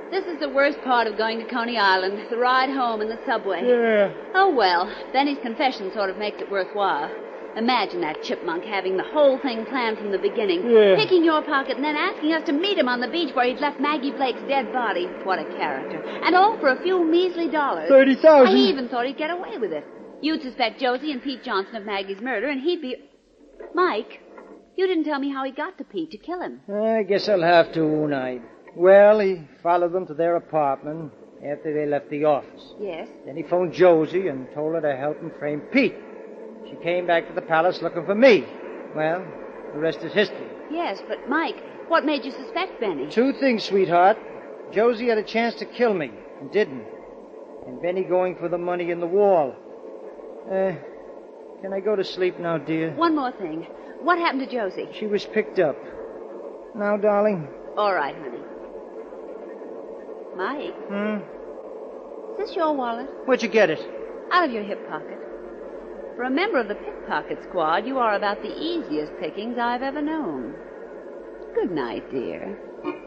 This is the worst part of going to Coney Island, the ride home in the subway. Yeah. Oh, well, Benny's confession sort of makes it worthwhile. Imagine that chipmunk having the whole thing planned from the beginning. Yeah. Picking your pocket and then asking us to meet him on the beach where he'd left Maggie Blake's dead body. What a character. And all for a few measly dollars. $30,000. I even thought he'd get away with it. You'd suspect Josie and Pete Johnson of Maggie's murder, and he'd be... Mike, you didn't tell me how he got to Pete to kill him. I guess I'll have to, won't I? Well, he followed them to their apartment after they left the office. Yes? Then he phoned Josie and told her to help him frame Pete. She came back to the palace looking for me. Well, the rest is history. Yes, but Mike, what made you suspect Benny? Two things, sweetheart. Josie had a chance to kill me and didn't. And Benny going for the money in the wall. Can I go to sleep now, dear? One more thing. What happened to Josie? She was picked up. Now, darling? All right, honey. Mike, is this your wallet? Where'd you get it? Out of your hip pocket. For a member of the pickpocket squad, you are about the easiest pickings I've ever known. Good night, dear.